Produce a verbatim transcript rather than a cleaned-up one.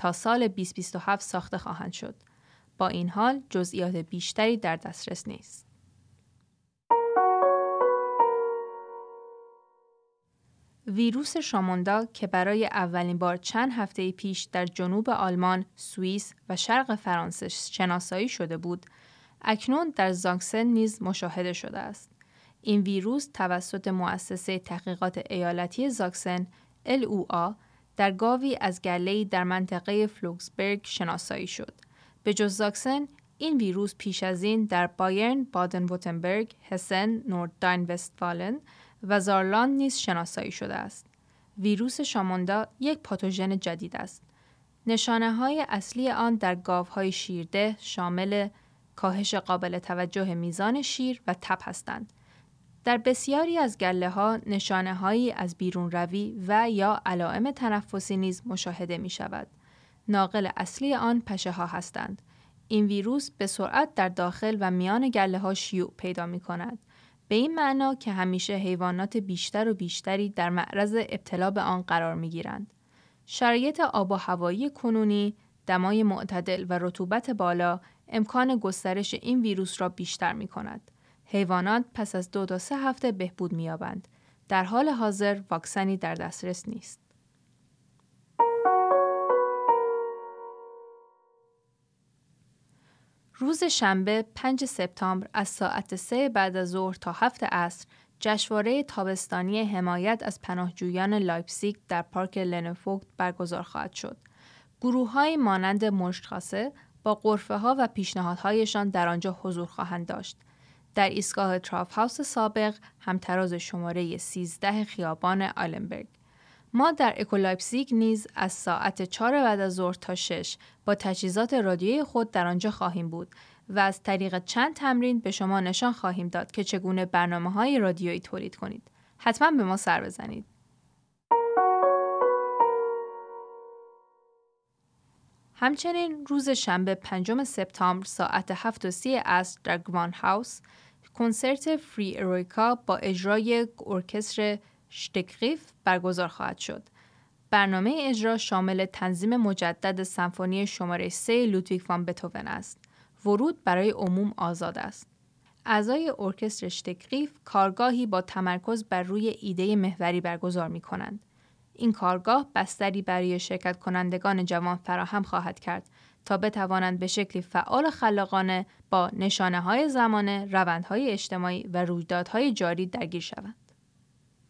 تا سال بیست بیست و هفت ساخته خواهند شد. با این حال جزئیات بیشتری در دسترس نیست. ویروس شاموندا که برای اولین بار چند هفته پیش در جنوب آلمان، سوئیس و شرق فرانسه شناسایی شده بود، اکنون در زاکسن نیز مشاهده شده است. این ویروس توسط مؤسسه تحقیقات ایالتی زاکسن ال او آ در گاوی از گله‌ای در منطقه فلوکسبرگ شناسایی شد. به جز زاکسن، این ویروس پیش از این در بایرن، بادن-وورتنبرگ، هسن، نوردراین وستفالن و زارلاند نیز شناسایی شده است. ویروس شاموندا یک پاتوژن جدید است. نشانه‌های اصلی آن در گاوهای شیرده شامل کاهش قابل توجه میزان شیر و تب هستند. در بسیاری از گله‌ها نشانه‌هایی از بیرون روی و یا علائم تنفسی نیز مشاهده می‌شود. ناقل اصلی آن پشه‌ها هستند. این ویروس به سرعت در داخل و میان گله‌ها شیوع پیدا می‌کند. به این معنا که همیشه حیوانات بیشتر و بیشتری در معرض ابتلا به آن قرار می‌گیرند. شرایط آب و هوایی کنونی، دمای معتدل و رطوبت بالا امکان گسترش این ویروس را بیشتر می‌کند. حیوانات پس از دو تا سه هفته بهبود می‌یابند. در حال حاضر واکسنی در دسترس نیست. روز شنبه پنجم سپتامبر از ساعت سه بعد از ظهر تا هفت عصر جشنواره تابستانی حمایت از پناهجویان لایپزیگ در پارک لنفوگت برگزار خواهد شد. گروه‌های مانند مشتخاسه با غرفه‌ها و پیشنهادهایشان در آنجا حضور خواهند داشت. در ایستگاه تراف هاوس سابق همتراز شماره سیزده خیابان آیلنبرگ. ما در اکو لایپزیگ نیز از ساعت چهار بعد از ظهر تا شش با تجهیزات رادیویی خود در آنجا خواهیم بود و از طریق چند تمرین به شما نشان خواهیم داد که چگونه برنامه‌های رادیویی تولید کنید. حتما به ما سر بزنید. همچنین روز شنبه پنجم سپتامبر ساعت هفت و سی عصر در گوان هاوس کنسرت فری ارویکا با اجرای ارکستر شتکریف برگزار خواهد شد. برنامه اجرا شامل تنظیم مجدد سمفونی شماره سه لودویگ وان بتهوون است. ورود برای عموم آزاد است. اعضای ارکستر شتکریف کارگاهی با تمرکز بر روی ایده محوری برگزار می کنند. این کارگاه بستری برای شرکت کنندگان جوان فراهم خواهد کرد تا بتوانند به شکلی فعال و خلاقانه با نشانه‌های زمانه، روندهای اجتماعی و رویدادهای جاری درگیر شوند.